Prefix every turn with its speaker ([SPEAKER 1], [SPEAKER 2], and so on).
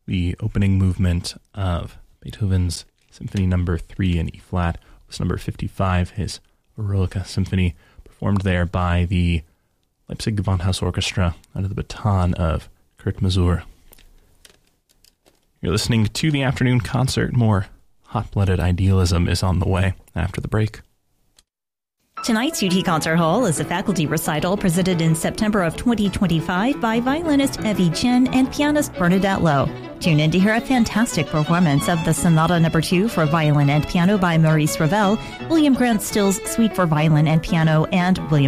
[SPEAKER 1] the opening movement of Beethoven's Symphony No. 3 in E-flat, was number 55, his Eroica Symphony, performed there by the Leipzig Gewandhaus Orchestra under the baton of Kurt Masur. You're listening to the afternoon concert. More hot-blooded idealism is on the way after the break.
[SPEAKER 2] Tonight's UT Concert Hall is a faculty recital presented in September of 2025 by violinist Evie Chen and pianist Bernadette Lowe. Tune in to hear a fantastic performance of the Sonata No. 2 for violin and piano by Maurice Ravel, William Grant Still's Suite for Violin and Piano, and William